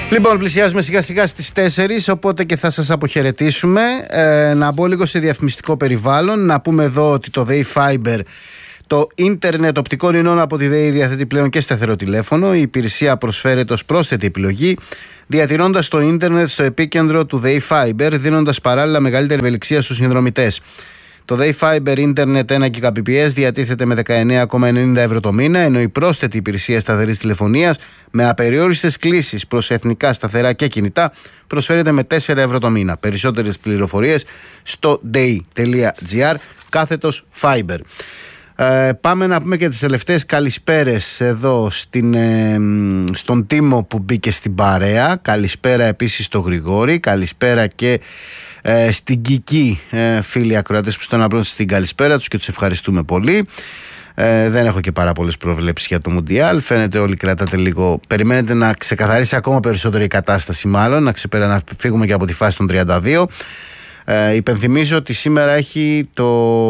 Λοιπόν, πλησιάζουμε σιγά σιγά στις 4, οπότε και θα σας αποχαιρετήσουμε. Να μπω λίγο σε διαφημιστικό περιβάλλον. Να πούμε εδώ ότι το ΔΕΗ Fiber, το ίντερνετ οπτικών ινών από τη ΔΕΗ, διαθέτει πλέον και σταθερό τηλέφωνο. Η υπηρεσία προσφέρεται ως πρόσθετη επιλογή, διατηρώντας το ίντερνετ στο επίκεντρο του ΔΕΗ Fiber, δίνοντας παράλληλα μεγαλύτερη ευελιξία στους συνδρομητές. Το ΔΕΗ Fiber Internet 1 Gbps διατίθεται με 19,90 ευρώ το μήνα, ενώ η πρόσθετη υπηρεσία σταθερής τηλεφωνίας με απεριόριστες κλήσεις προς εθνικά σταθερά και κινητά προσφέρεται με 4 ευρώ το μήνα. Περισσότερες πληροφορίες στο dei.gr/Fiber. Πάμε να πούμε και τις τελευταίες καλησπέρες εδώ στον Τίμο που μπήκε στην παρέα. Καλησπέρα επίσης στο Γρηγόρη. Καλησπέρα και στην Κική, φίλοι ακροατές που στον απλώ στην καλησπέρα τους και τους ευχαριστούμε πολύ. Δεν έχω και πάρα πολλές προβλέψεις για το Μουντιάλ. Φαίνεται όλοι κρατάτε λίγο. Περιμένετε να ξεκαθαρίσει ακόμα περισσότερο η κατάσταση, μάλλον να φύγουμε και από τη φάση των 32. Υπενθυμίζω ότι σήμερα έχει το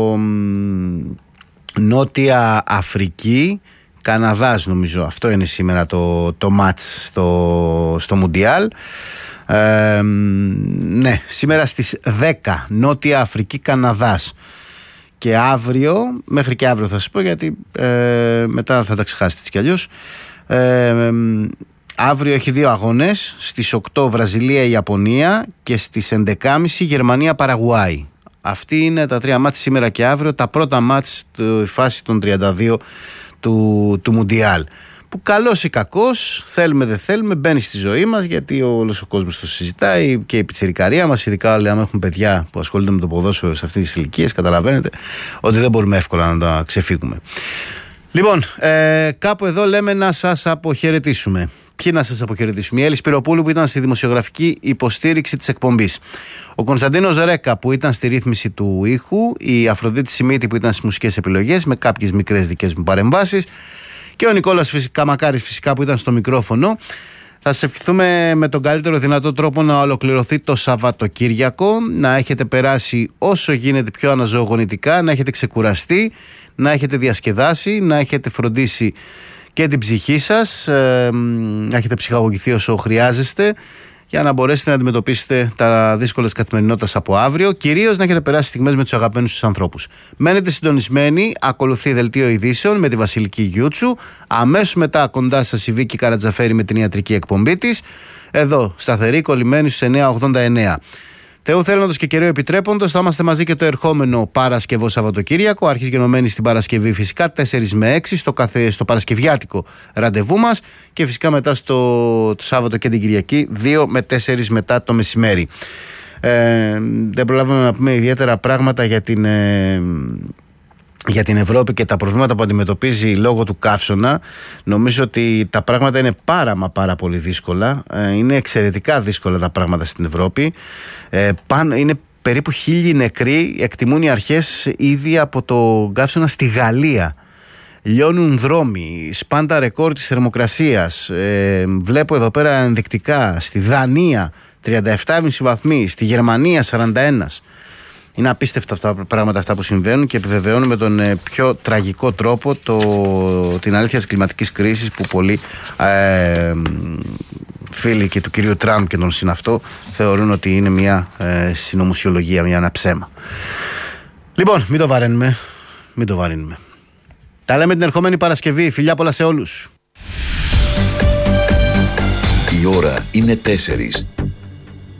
Νότια Αφρική Καναδάς, νομίζω. Αυτό είναι σήμερα το μάτς στο Μουντιάλ. Ναι, σήμερα στις 10 Νότια Αφρική Καναδάς. Και αύριο, μέχρι και αύριο θα σας πω, γιατί μετά θα τα ξεχάσετε έτσι κι αλλιώς. Αύριο έχει 2 αγώνες. Στις 8 Βραζιλία Ιαπωνία και στις 11.30 Γερμανία Παραγουάη. Αυτοί είναι τα 3 μάτς σήμερα και αύριο, τα πρώτα μάτς στη φάση των 32 του Μουντιάλ. Που καλός ή κακός, θέλουμε δεν θέλουμε, μπαίνει στη ζωή μας, γιατί όλος ο κόσμος το συζητάει και η πιτσιρικαρία μας, ειδικά όλοι άμα έχουν παιδιά που ασχολούνται με το ποδόσφαιρο σε αυτές τις ηλικίες, καταλαβαίνετε ότι δεν μπορούμε εύκολα να τα ξεφύγουμε. Λοιπόν, κάπου εδώ λέμε να σας αποχαιρετήσουμε. Ποιοι να σας αποχαιρετήσουμε? Η Έλλη Σπυροπούλου που ήταν στη δημοσιογραφική υποστήριξη της εκπομπής, ο Κωνσταντίνος Ρέκα που ήταν στη ρύθμιση του ήχου, η Αφροδίτη Σιμίτη που ήταν στις μουσικές επιλογές με κάποιες μικρές δικές μου παρεμβάσεις και ο Νικόλας Καμακάρης φυσικά που ήταν στο μικρόφωνο. Θα σας ευχηθούμε με τον καλύτερο δυνατό τρόπο να ολοκληρωθεί το Σαββατοκύριακο, να έχετε περάσει όσο γίνεται πιο αναζωογονητικά, να έχετε ξεκουραστεί, να έχετε διασκεδάσει, να έχετε φροντίσει και την ψυχή σας, να έχετε ψυχαγωγηθεί όσο χρειάζεστε για να μπορέσετε να αντιμετωπίσετε τα δύσκολα της καθημερινότητας από αύριο, κυρίως να έχετε περάσει στιγμές με τους αγαπημένους σας ανθρώπους. Μένετε συντονισμένοι, ακολουθεί δελτίο ειδήσεων με τη Βασιλική Γιούτσου, αμέσως μετά κοντά σας η Βίκη Καρατζαφέρη με την ιατρική εκπομπή της, εδώ σταθερή κολλημένη στους 989. Θεού θέλοντος και καιρό επιτρέποντος, θα είμαστε μαζί και το ερχόμενο Παρασκευό Σαββατοκύριακο. Αρχής γενομένη στην Παρασκευή, φυσικά 4 με 6 στο παρασκευιάτικο ραντεβού μας. Και φυσικά μετά το Σάββατο και την Κυριακή, 2 με 4 μετά το μεσημέρι. Δεν προλάβαμε να πούμε ιδιαίτερα πράγματα για την Ευρώπη και τα προβλήματα που αντιμετωπίζει λόγω του καύσωνα. Νομίζω ότι τα πράγματα είναι πάρα πολύ δύσκολα. Είναι εξαιρετικά δύσκολα τα πράγματα στην Ευρώπη. Είναι περίπου 1.000 νεκροί, εκτιμούν οι αρχές, ήδη από το καύσωνα στη Γαλλία. Λιώνουν δρόμοι, σπάντα ρεκόρ της θερμοκρασίας. Βλέπω εδώ πέρα ενδεικτικά στη Δανία 37,5 βαθμοί, στη Γερμανία 41. Είναι απίστευτα αυτά τα πράγματα αυτά που συμβαίνουν και επιβεβαιώνουν με τον πιο τραγικό τρόπο την αλήθεια της κλιματικής κρίσης που πολλοί φίλοι και του κυρίου Τραμπ και τον συναυτό θεωρούν ότι είναι μια συνωμοσιολογία, ένα ψέμα. Λοιπόν, μην το βαρύνουμε. Τα λέμε την ερχόμενη Παρασκευή. Φιλιά πολλά σε όλους. Η ώρα είναι 4.